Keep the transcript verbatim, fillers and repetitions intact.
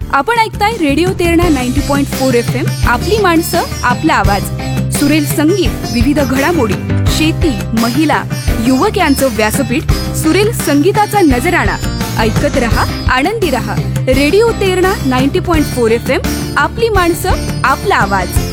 आपण ऐकताय रेडिओ तेरणा नव्वद पॉइंट चार एफ एम. आपली माणसं आपला आवाज. सुरेल संगीत, विविध घडामोडी, शेती, महिला, युवक यांचं व्यासपीठ. सुरेल संगीताचा नजराणा. ऐकत रहा, आनंदी रहा. रेडिओ तेरणा नव्वद पॉइंट चार एफ एम. आपली माणसं आपला आवाज.